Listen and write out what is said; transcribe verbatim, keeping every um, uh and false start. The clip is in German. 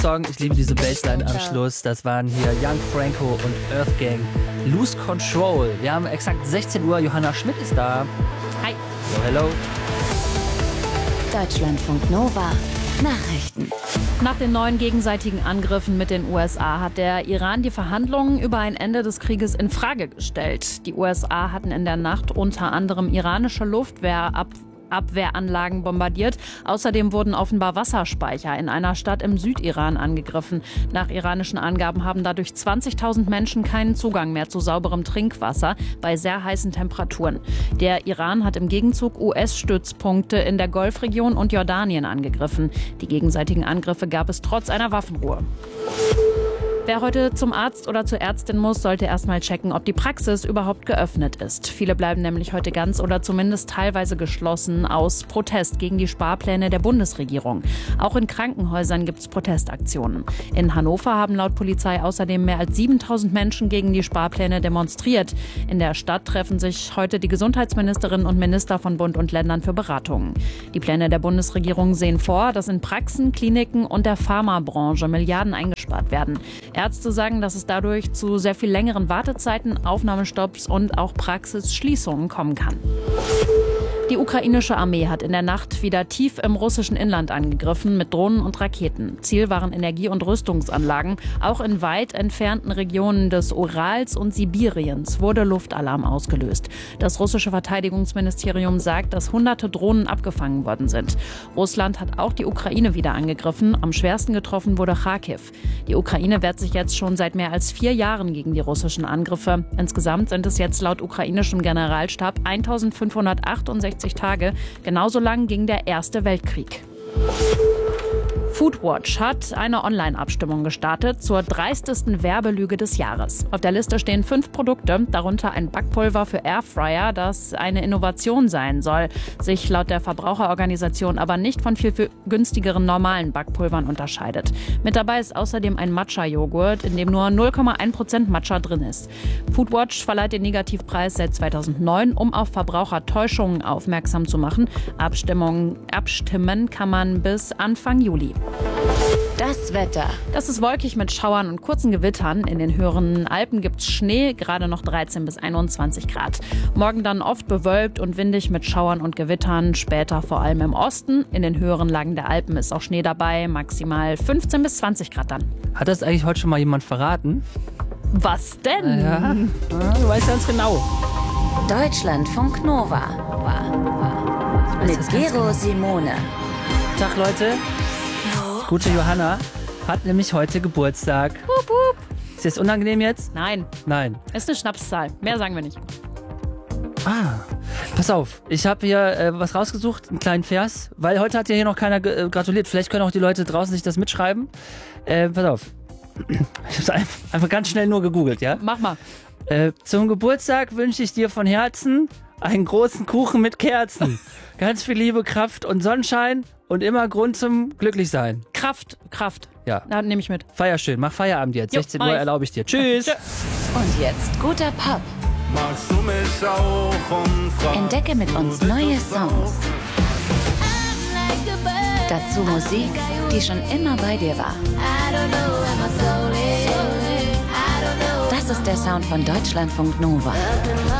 Song. Ich liebe diese Bassline am Schluss. Das waren hier Young Franco und Earth Gang. Lose Control. Wir haben exakt sechzehn Uhr. Johanna Schmidt ist da. Hi. Hello, hello. Deutschlandfunk Nova. Nachrichten. Nach den neuen gegenseitigen Angriffen mit den U S A hat der Iran die Verhandlungen über ein Ende des Krieges in Frage gestellt. Die U S A hatten in der Nacht unter anderem iranische Luftwehrabwehr Abwehranlagen bombardiert. Außerdem wurden offenbar Wasserspeicher in einer Stadt im Südiran angegriffen. Nach iranischen Angaben haben dadurch zwanzigtausend Menschen keinen Zugang mehr zu sauberem Trinkwasser bei sehr heißen Temperaturen. Der Iran hat im Gegenzug U S-Stützpunkte in der Golfregion und Jordanien angegriffen. Die gegenseitigen Angriffe gab es trotz einer Waffenruhe. Wer heute zum Arzt oder zur Ärztin muss, sollte erstmal checken, ob die Praxis überhaupt geöffnet ist. Viele bleiben nämlich heute ganz oder zumindest teilweise geschlossen aus Protest gegen die Sparpläne der Bundesregierung. Auch in Krankenhäusern gibt es Protestaktionen. In Hannover haben laut Polizei außerdem mehr als siebentausend Menschen gegen die Sparpläne demonstriert. In der Stadt treffen sich heute die Gesundheitsministerinnen und Minister von Bund und Ländern für Beratungen. Die Pläne der Bundesregierung sehen vor, dass in Praxen, Kliniken und der Pharmabranche Milliarden eingespart werden. Ärzte sagen, dass es dadurch zu sehr viel längeren Wartezeiten, Aufnahmestopps und auch Praxisschließungen kommen kann. Die ukrainische Armee hat in der Nacht wieder tief im russischen Inland angegriffen mit Drohnen und Raketen. Ziel waren Energie- und Rüstungsanlagen. Auch in weit entfernten Regionen des Urals und Sibiriens wurde Luftalarm ausgelöst. Das russische Verteidigungsministerium sagt, dass hunderte Drohnen abgefangen worden sind. Russland hat auch die Ukraine wieder angegriffen. Am schwersten getroffen wurde Kharkiv. Die Ukraine wehrt sich jetzt schon seit mehr als vier Jahren gegen die russischen Angriffe. Insgesamt sind es jetzt laut ukrainischem Generalstab eintausendfünfhundertachtundsechzig Tage. Genauso lang ging der Erste Weltkrieg. Foodwatch hat eine Online-Abstimmung gestartet zur dreistesten Werbelüge des Jahres. Auf der Liste stehen fünf Produkte, darunter ein Backpulver für Airfryer, das eine Innovation sein soll, sich laut der Verbraucherorganisation aber nicht von viel günstigeren normalen Backpulvern unterscheidet. Mit dabei ist außerdem ein Matcha-Joghurt, in dem nur null Komma eins Prozent Matcha drin ist. Foodwatch verleiht den Negativpreis seit zweitausendneun, um auf Verbrauchertäuschungen aufmerksam zu machen. Abstimmung, abstimmen kann man bis Anfang Juli. Das Wetter. Das ist wolkig mit Schauern und kurzen Gewittern. In den höheren Alpen gibt es Schnee, gerade noch dreizehn bis einundzwanzig Grad. Morgen dann oft bewölkt und windig mit Schauern und Gewittern, später vor allem im Osten. In den höheren Lagen der Alpen ist auch Schnee dabei, maximal fünfzehn bis zwanzig Grad dann. Hat das eigentlich heute schon mal jemand verraten? Was denn? Ja, ja, du weißt ganz genau. Deutschlandfunk Nova. Mit Gero Simone. Tag, Leute. Gute Johanna hat nämlich heute Geburtstag. Hup, hup. Ist das unangenehm jetzt? Nein, Nein. ist eine Schnapszahl. Mehr sagen wir nicht. Ah, pass auf. Ich habe hier äh, was rausgesucht, einen kleinen Vers, weil heute hat ja hier noch keiner ge- äh, gratuliert. Vielleicht können auch die Leute draußen sich das mitschreiben. Äh, pass auf. Ich habe es einfach ganz schnell nur gegoogelt, ja? Mach mal. Äh, zum Geburtstag wünsche ich dir von Herzen einen großen Kuchen mit Kerzen. Ganz viel Liebe, Kraft und Sonnenschein und immer Grund zum Glücklichsein. Kraft, Kraft. Ja. Na, nehme ich mit. Feier schön, mach Feierabend jetzt. Jo, sechzehn mach Uhr ich. erlaube ich dir. Tschüss. Und jetzt guter Pop. Magst du mich auch umfragen? Entdecke mit uns neue Songs. Dazu Musik, die schon immer bei dir war. Das ist der Sound von Deutschlandfunk Nova.